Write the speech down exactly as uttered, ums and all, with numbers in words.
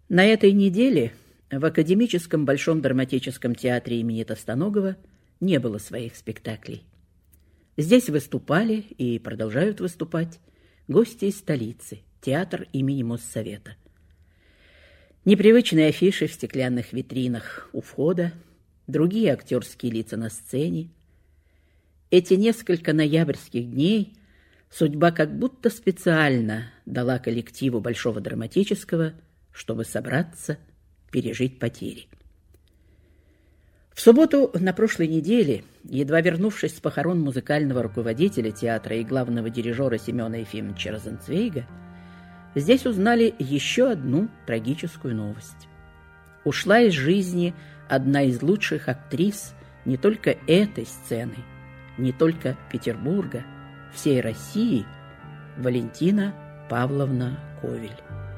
На этой неделе в Академическом Большом драматическом театре имени Товстоногова не было своих спектаклей. Здесь выступали и продолжают выступать гости из столицы, театр имени Моссовета. Непривычные афиши в стеклянных витринах у входа, другие актерские лица на сцене. Эти несколько ноябрьских дней судьба как будто специально дала коллективу Большого драматического, чтобы собраться, пережить потери. В субботу на прошлой неделе, едва вернувшись с похорон музыкального руководителя театра и главного дирижера Семена Ефимовича Розенцвейга, здесь узнали еще одну трагическую новость. Ушла из жизни одна из лучших актрис не только этой сцены, не только Петербурга, всей России, Валентина Павловна Ковель.